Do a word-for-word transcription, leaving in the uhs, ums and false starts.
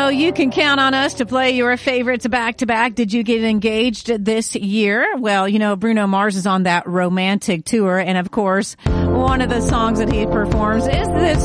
know you can count on us to play your favorites back to back. Did you get engaged this year? Well, you know, Bruno Mars is on that romantic tour. And of course, one of the songs that he performs is this